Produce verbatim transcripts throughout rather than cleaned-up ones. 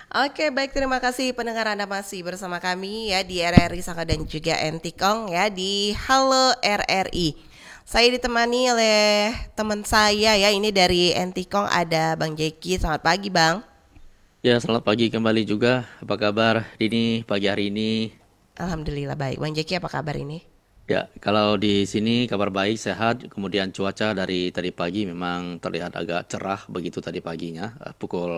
Oke, baik, terima kasih pendengar Anda masih bersama kami ya di R R I Sangga dan juga Entikong ya di Halo R R I. Saya ditemani oleh teman saya ya, ini dari Entikong ada Bang Jeki. Selamat pagi, Bang. Ya, selamat pagi kembali juga. Apa kabar Dini pagi hari ini? Alhamdulillah baik. Bang Jeki apa kabar ini? Ya, kalau di sini kabar baik, sehat. Kemudian cuaca dari tadi pagi memang terlihat agak cerah begitu tadi paginya. Eh, Pukul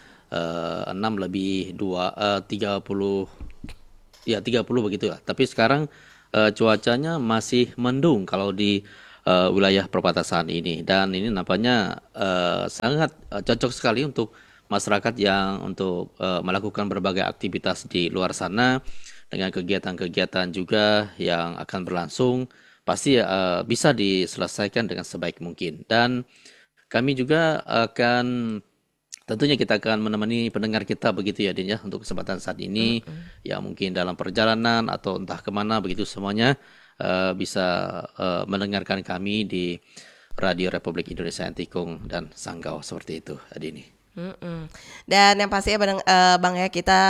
eh, enam lebih dua eh, tiga puluh, ya tiga puluh begitu ya. Tapi sekarang eh, cuacanya masih mendung kalau di eh, wilayah perbatasan ini. Dan ini nampaknya eh, sangat eh, cocok sekali untuk masyarakat yang untuk eh, melakukan berbagai aktivitas di luar sana dengan kegiatan-kegiatan juga yang akan berlangsung pasti eh, bisa diselesaikan dengan sebaik mungkin. Dan kami juga akan tentunya kita akan menemani pendengar kita begitu ya Din ya untuk kesempatan saat ini Mm-mm. ya mungkin dalam perjalanan atau entah kemana begitu semuanya eh, bisa eh, mendengarkan kami di Radio Republik Indonesia Antikung dan Sanggau seperti itu Dini. Mm-mm. Dan yang pasti ya Bang, eh, Bang ya kita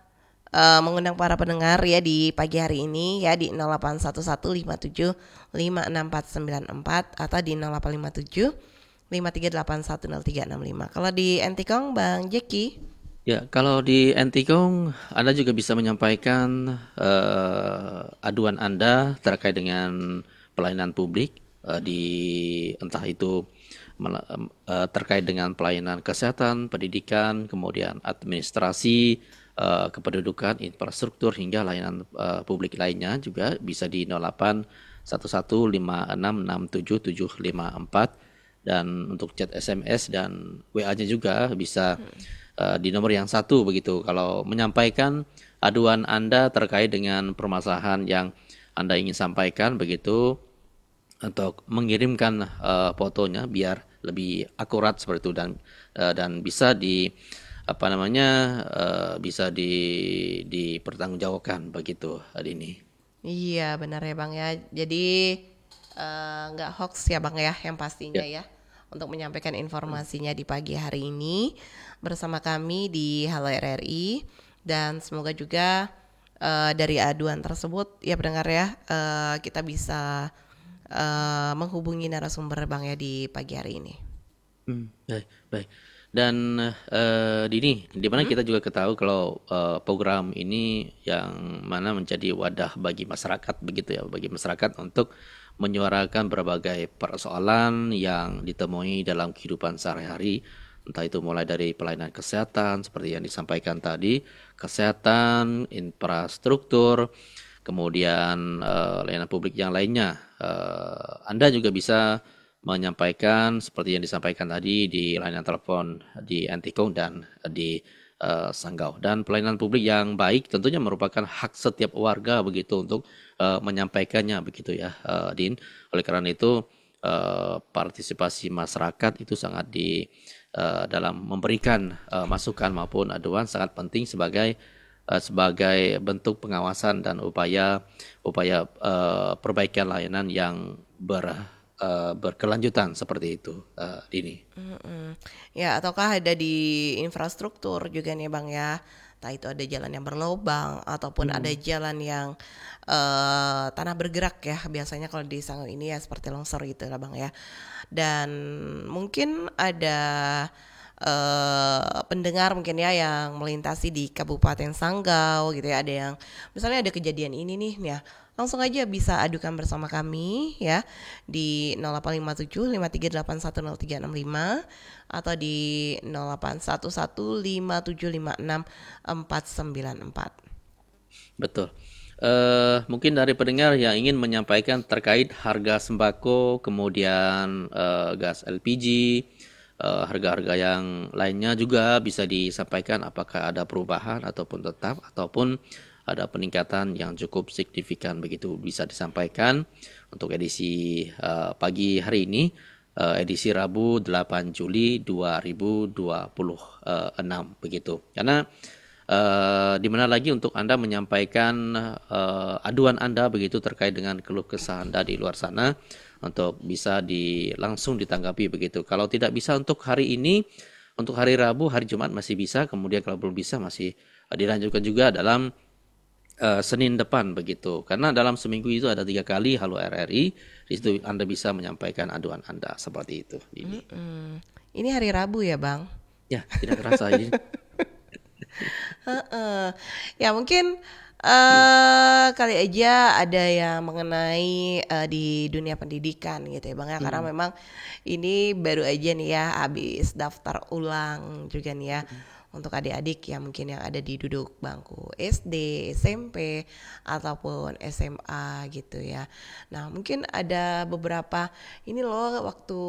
eh, mengundang para pendengar ya di pagi hari ini ya di nol delapan satu satu lima tujuh lima enam empat sembilan empat atau di nol delapan lima tujuh lima tiga delapan satu nol tiga enam lima. Kalau di Entikong Bang Jeki. Ya, kalau di Antikong, Anda juga bisa menyampaikan eh, aduan Anda terkait dengan pelayanan publik eh, di entah itu mela- em, eh, terkait dengan pelayanan kesehatan, pendidikan, kemudian administrasi, eh, kependudukan, infrastruktur hingga layanan eh, publik lainnya juga bisa di nol delapan satu satu lima enam enam tujuh tujuh lima empat dan untuk chat S M S dan W A-nya juga bisa eh, di nomor yang satu begitu. Kalau menyampaikan aduan Anda terkait dengan permasalahan yang Anda ingin sampaikan begitu, untuk mengirimkan eh, fotonya biar lebih akurat seperti itu dan eh, dan bisa di apa namanya eh, bisa di dipertanggungjawabkan begitu hari ini. Iya benar ya Bang ya. Jadi eh, nggak hoax ya Bang ya yang pastinya Ya. ya. Untuk menyampaikan informasinya di pagi hari ini bersama kami di Halo R R I dan semoga juga eh, dari aduan tersebut ya pendengar ya eh, kita bisa eh, menghubungi narasumber Bang ya di pagi hari ini. Hmm, baik, baik. Dan eh, Dini, di mana Hmm? kita juga ketahui kalau eh, program ini yang mana menjadi wadah bagi masyarakat begitu ya, bagi masyarakat untuk menyuarakan berbagai persoalan yang ditemui dalam kehidupan sehari-hari, entah itu mulai dari pelayanan kesehatan seperti yang disampaikan tadi, kesehatan, infrastruktur, kemudian eh, layanan publik yang lainnya. Eh, Anda juga bisa menyampaikan seperti yang disampaikan tadi di layanan telepon di Antikong dan di eh, Sanggau. Dan pelayanan publik yang baik tentunya merupakan hak setiap warga begitu untuk eh, menyampaikannya begitu ya, eh, Din. Oleh karena itu eh, partisipasi masyarakat itu sangat di eh, dalam memberikan eh, masukan maupun aduan sangat penting sebagai eh, sebagai bentuk pengawasan dan upaya upaya eh, perbaikan layanan yang ber eh, berkelanjutan seperti itu, eh, Dini. Mm-mm. Ya, ataukah ada di infrastruktur juga nih Bang ya. Entah itu ada jalan yang berlobang ataupun ada Hmm. jalan yang eh, tanah bergerak ya. Biasanya kalau di Sanggau ini ya seperti longsor gitu lah Bang ya. Dan mungkin ada eh, pendengar mungkin ya yang melintasi di Kabupaten Sanggau gitu ya. Ada yang misalnya ada kejadian ini nih ya. Langsung aja bisa adukan bersama kami ya di nol delapan lima tujuh lima tiga delapan satu nol tiga enam lima atau di nol delapan satu satu lima tujuh lima enam empat sembilan empat. Betul. Eh, mungkin dari pendengar yang ingin menyampaikan terkait harga sembako, kemudian eh, gas L P G, eh, harga-harga yang lainnya juga bisa disampaikan apakah ada perubahan ataupun tetap ataupun ada peningkatan yang cukup signifikan begitu bisa disampaikan untuk edisi eh, pagi hari ini, eh, edisi Rabu delapan Juli dua ribu dua puluh enam begitu. Karena eh, di mana lagi untuk Anda menyampaikan eh, aduan Anda begitu terkait dengan keluh kesah Anda di luar sana untuk bisa di langsung ditanggapi begitu. Kalau tidak bisa untuk hari ini Untuk hari Rabu, hari Jumat masih bisa, kemudian kalau belum bisa masih uh, dilanjutkan juga dalam uh, Senin depan begitu. Karena dalam seminggu itu ada tiga kali Halo R R I, di situ Anda bisa menyampaikan aduan Anda seperti itu. Ini, Mm-mm. Ini hari Rabu ya Bang? ya tidak terasa ini. Heeh. Ya mungkin eh kali aja ada yang mengenai eh, di dunia pendidikan gitu ya Bang ya, karena Hmm, memang ini baru aja nih ya habis daftar ulang juga nih ya untuk adik-adik yang mungkin yang ada di duduk bangku S D, S M P ataupun S M A gitu ya. Nah, mungkin ada beberapa ini loh waktu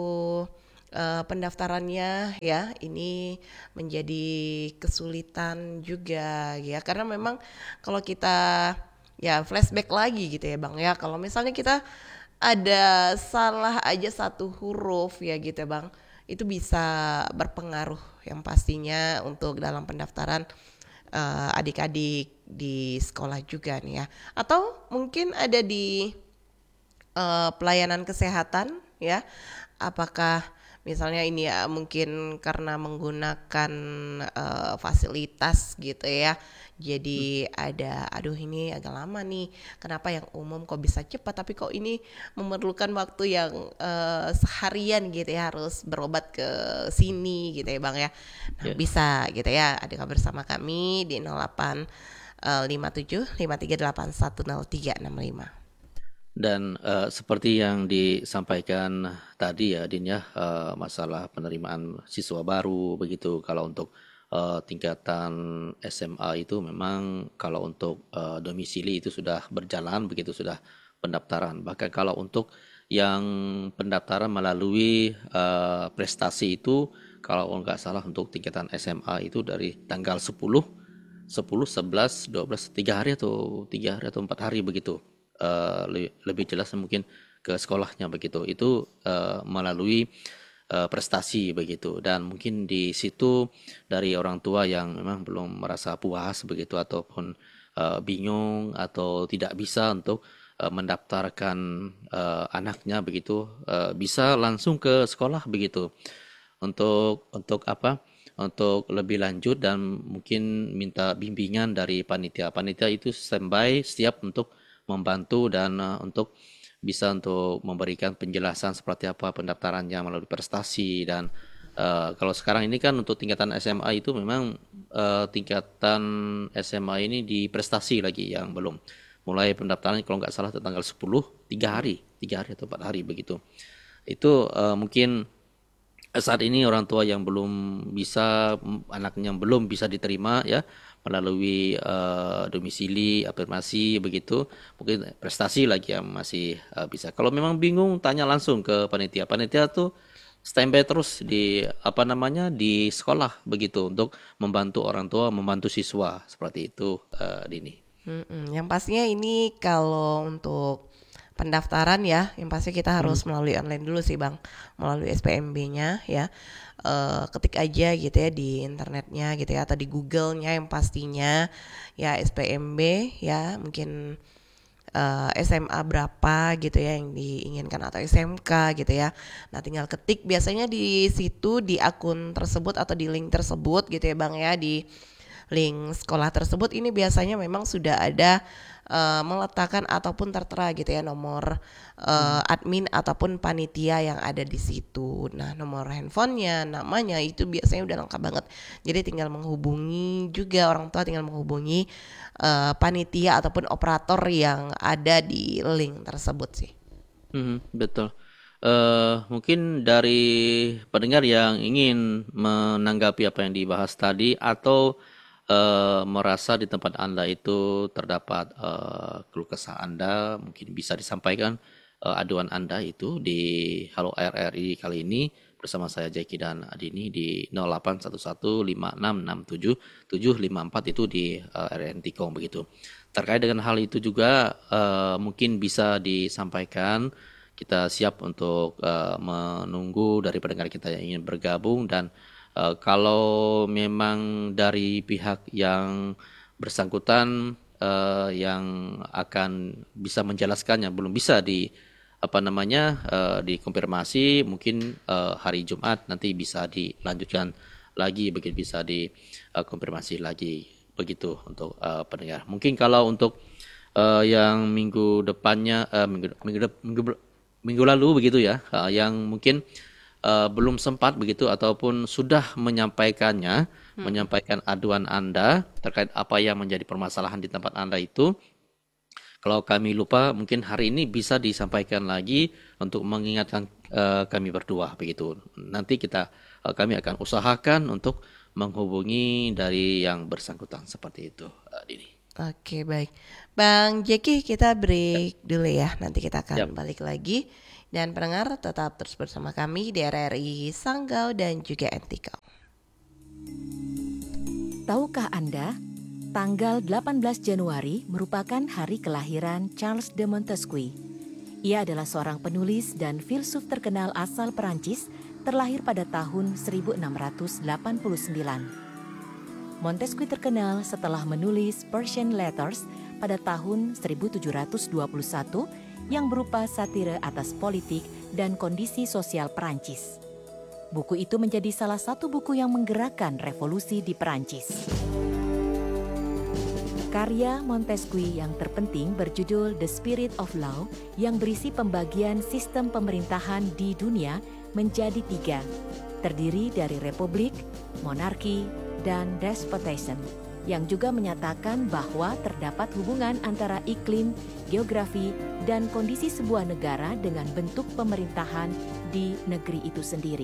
eh, pendaftarannya ya ini menjadi kesulitan juga ya, karena memang kalau kita ya flashback lagi gitu ya Bang ya, kalau misalnya kita ada salah aja satu huruf ya gitu ya Bang, itu bisa berpengaruh yang pastinya untuk dalam pendaftaran eh, adik-adik di sekolah juga nih ya, atau mungkin ada di eh, pelayanan kesehatan ya, apakah misalnya ini ya mungkin karena menggunakan eh, fasilitas gitu ya, jadi ada aduh ini agak lama nih, kenapa yang umum kok bisa cepat tapi kok ini memerlukan waktu yang eh, seharian gitu ya, harus berobat ke sini gitu ya Bang ya. Nah ya. bisa gitu ya, ada kabar bersama kami di nol delapan eh, lima tujuh lima tiga delapan satu nol tiga enam lima. Dan eh, seperti yang disampaikan tadi ya, Din ya, eh, masalah penerimaan siswa baru begitu. Kalau untuk eh, tingkatan S M A itu memang kalau untuk eh, domisili itu sudah berjalan begitu, sudah pendaftaran. Bahkan kalau untuk yang pendaftaran melalui eh, prestasi itu, kalau nggak salah untuk tingkatan S M A itu dari tanggal sepuluh, sepuluh, sebelas, dua belas, tiga hari atau tiga hari atau empat hari begitu. Eh, le- lebih jelas mungkin ke sekolahnya begitu. Itu eh, melalui eh, prestasi begitu, dan mungkin di situ dari orang tua yang memang belum merasa puas begitu ataupun eh, bingung atau tidak bisa untuk eh, mendaftarkan eh, anaknya begitu, eh, bisa langsung ke sekolah begitu untuk untuk apa, untuk lebih lanjut dan mungkin minta bimbingan dari panitia. Panitia itu standby siap untuk membantu dan uh, untuk bisa untuk memberikan penjelasan seperti apa pendaftarannya melalui prestasi. Dan uh, kalau sekarang ini kan untuk tingkatan S M A itu memang uh, tingkatan S M A ini di prestasi lagi yang belum mulai pendaftaran, kalau nggak salah tanggal sepuluh, tiga hari tiga hari atau empat hari begitu. Itu uh, mungkin saat ini orang tua yang belum bisa, anaknya yang belum bisa diterima ya melalui eh, domisili afirmasi begitu, mungkin prestasi lagi yang masih eh, bisa. Kalau memang bingung tanya langsung ke panitia. Panitia tuh standby terus di apa namanya di sekolah begitu untuk membantu orang tua, membantu siswa seperti itu, eh, Dini. Mm-mm. Yang pastinya ini kalau untuk pendaftaran ya, yang pasti kita Hmm. harus melalui online dulu sih Bang, melalui S P M B-nya ya. Eh, ketik aja gitu ya di internetnya gitu ya, atau di Google-nya yang pastinya ya S P M B ya, mungkin eh, S M A berapa gitu ya yang diinginkan atau S M K gitu ya. Nah, tinggal ketik biasanya di situ di akun tersebut atau di link tersebut gitu ya Bang ya, di link sekolah tersebut ini biasanya memang sudah ada eh, meletakkan ataupun tertera gitu ya nomor eh, admin ataupun panitia yang ada di situ. Nah, nomor handphonenya, namanya itu biasanya udah lengkap banget. Jadi tinggal menghubungi juga, orang tua tinggal menghubungi eh, panitia ataupun operator yang ada di link tersebut sih. Mhm, betul. Eh, mungkin dari pendengar yang ingin menanggapi apa yang dibahas tadi atau eh, merasa di tempat Anda itu terdapat eh, keluh kesah Anda, mungkin bisa disampaikan eh, aduan Anda itu di Halo R R I kali ini bersama saya Jeki dan Adini di nol delapan satu satu lima enam enam tujuh tujuh lima empat itu di eh, R N Tikong begitu. Terkait dengan hal itu juga eh, mungkin bisa disampaikan, kita siap untuk eh, menunggu dari pendengar kita yang ingin bergabung. Dan eh, kalau memang dari pihak yang bersangkutan eh, yang akan bisa menjelaskannya belum bisa di apa namanya eh, dikonfirmasi, mungkin eh, hari Jumat nanti bisa dilanjutkan lagi begitu, bisa dikonfirmasi uh, lagi begitu untuk uh, pendengar. Mungkin kalau untuk uh, yang minggu depannya uh, minggu minggu minggu minggu lalu begitu ya, uh, yang mungkin uh, belum sempat begitu ataupun sudah menyampaikannya, hmm. menyampaikan aduan Anda terkait apa yang menjadi permasalahan di tempat Anda itu. Kalau kami lupa, mungkin hari ini bisa disampaikan lagi untuk mengingatkan uh, kami berdua begitu. Nanti kita uh, kami akan usahakan untuk menghubungi dari yang bersangkutan seperti itu, uh, Dini. Oke, baik. Bang Jeki, kita break dulu ya. Nanti kita akan Yap. balik lagi. Dan pendengar tetap terus bersama kami di R R I Sanggau dan juga Entikau. Tahukah Anda? Tanggal delapan belas Januari merupakan hari kelahiran Charles de Montesquieu. Ia adalah seorang penulis dan filsuf terkenal asal Perancis, terlahir pada tahun seribu enam ratus delapan puluh sembilan. Montesquieu terkenal setelah menulis Persian Letters pada tahun seribu tujuh ratus dua puluh satu yang berupa satire atas politik dan kondisi sosial Perancis. Buku itu menjadi salah satu buku yang menggerakkan revolusi di Perancis. Karya Montesquieu yang terpenting berjudul The Spirit of Law yang berisi pembagian sistem pemerintahan di dunia menjadi tiga, terdiri dari republik, monarki, dan despotism, yang juga menyatakan bahwa terdapat hubungan antara iklim, geografi, dan kondisi sebuah negara dengan bentuk pemerintahan di negeri itu sendiri.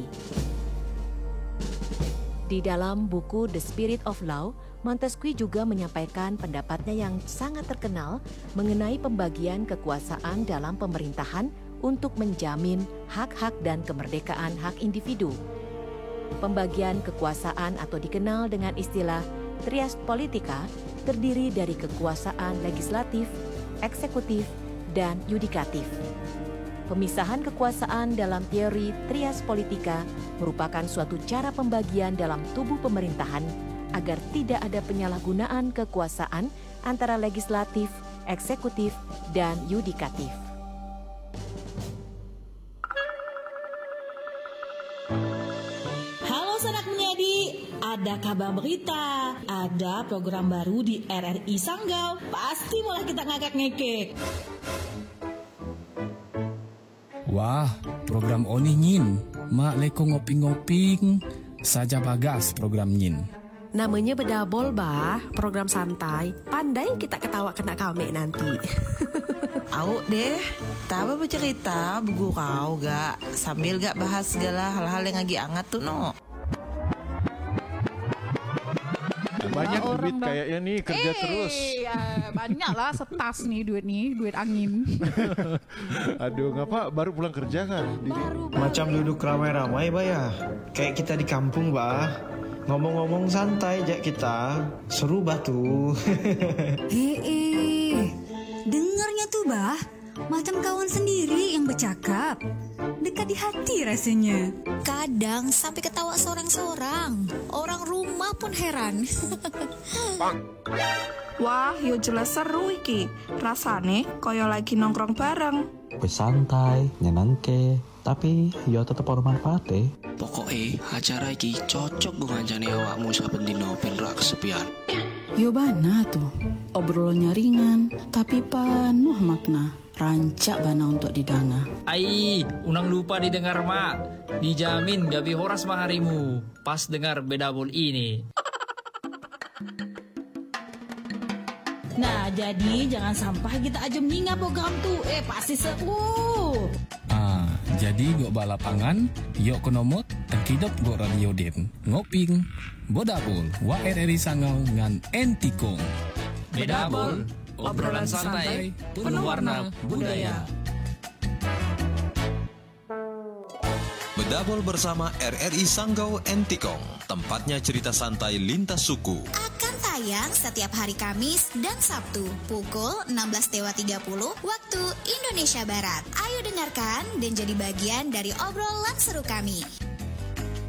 Di dalam buku The Spirit of Law, Montesquieu juga menyampaikan pendapatnya yang sangat terkenal mengenai pembagian kekuasaan dalam pemerintahan untuk menjamin hak-hak dan kemerdekaan hak individu. Pembagian kekuasaan atau dikenal dengan istilah trias politica terdiri dari kekuasaan legislatif, eksekutif, dan yudikatif. Pemisahan kekuasaan dalam teori trias politica merupakan suatu cara pembagian dalam tubuh pemerintahan agar tidak ada penyalahgunaan kekuasaan antara legislatif, eksekutif, dan yudikatif. Halo sanak menyedi, ada kabar berita, ada program baru di R R I Sanggau, pasti mulai kita ngakak-ngekek. Wah, program Oni Nyin, mak leko ngoping-ngoping, saja bagas program Nyin. Namanya bedabol bah, program santai. Pandai kita ketawa kena kame nanti. Au deh, tahu bercerita buku kau gak sambil gak bahas segala hal-hal yang lagi hangat tuh no. Banyak duit kayaknya nih kerja eh, terus. Ya, banyak lah setas nih duit nih, duit angin. Aduh, ngapa baru pulang kerja kan? Baru, baru. Macam duduk ramai-ramai bah ya. Kayak kita di kampung bah. Ngomong-ngomong santai aja kita. Seru bah tuh. Hei, dengarnya tuh bah. Macam kawan sendiri yang bercakap. Dekat di hati rasanya. Kadang sampai ketawa sorang-sorang. Orang rumah pun heran. Wah, yo jelas seru iki. Rasane koyo lagi nongkrong bareng. Bersantai, nyenengke, tapi yo tetep ono manfaate. Pokoke acara iki cocok gue ngancani awakmu saben dino ben ra kesepian. Yo bana tuh. Obrolannya ringan, tapi penuh makna. Rancak bana untuk didana. Ai, unang lupa didengar mak. Dijamin gabi horas maharimu pas dengar bedabol ini. Nah, jadi jangan sampai kita aja mengingat program tuh. Eh, pasti seru. Ah, jadi gok balapangan, yuk konomot, tekidop gok radio den. Ngoping, bodabol, wa R R I Sanggau ngan Entikong. Bedabol, obrolan santai, penuh warna budaya. Bedabol bersama R R I Sanggau Entikong, tempatnya cerita santai lintas suku. Akan tayang setiap hari Kamis dan Sabtu pukul enam belas tiga puluh waktu Indonesia Barat. Ayo dengarkan dan jadi bagian dari obrolan seru kami.